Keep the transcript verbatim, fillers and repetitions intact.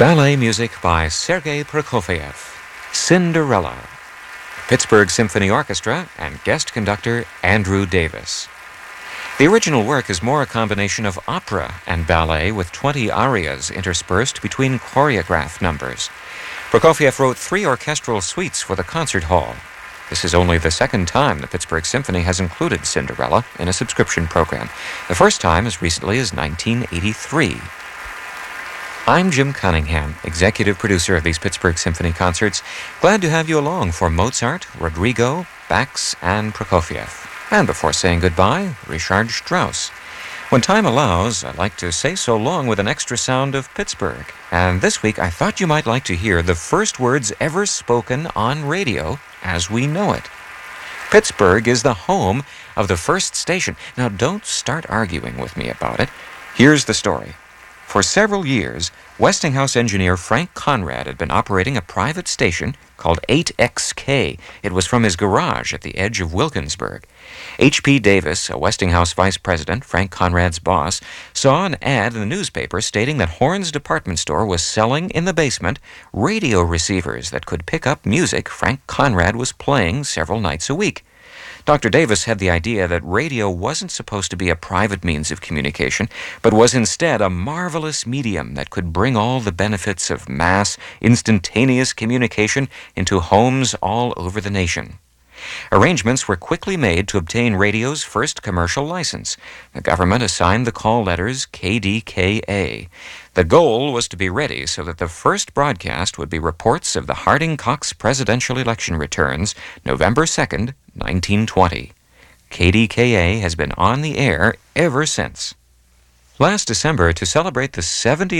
Ballet music by Sergei Prokofiev, Cinderella, Pittsburgh Symphony Orchestra, and guest conductor Andrew Davis. The original work is more a combination of opera and ballet with twenty arias interspersed between choreographed numbers. Prokofiev wrote three orchestral suites for the concert hall. This is only the second time the Pittsburgh Symphony has included Cinderella in a subscription program, the first time as recently as nineteen eighty-three. I'm Jim Cunningham, executive producer of these Pittsburgh Symphony concerts. Glad to have you along for Mozart, Rodrigo, Bax, and Prokofiev. And before saying goodbye, Richard Strauss. When time allows, I like to say so long with an extra sound of Pittsburgh. And this week, I thought you might like to hear the first words ever spoken on radio as we know it. Pittsburgh is the home of the first station. Now, don't start arguing with me about it. Here's the story. For several years, Westinghouse engineer Frank Conrad had been operating a private station called eight X K. It was from his garage at the edge of Wilkinsburg. H P Davis, a Westinghouse vice president, Frank Conrad's boss, saw an ad in the newspaper stating that Horn's department store was selling in the basement radio receivers that could pick up music Frank Conrad was playing several nights a week. Doctor Davis had the idea that radio wasn't supposed to be a private means of communication, but was instead a marvelous medium that could bring all the benefits of mass, instantaneous communication into homes all over the nation. Arrangements were quickly made to obtain radio's first commercial license. The government assigned the call letters K D K A. The goal was to be ready so that the first broadcast would be reports of the Harding-Cox presidential election returns, November second, nineteen twenty. K D K A has been on the air ever since. Last December, to celebrate the seventieth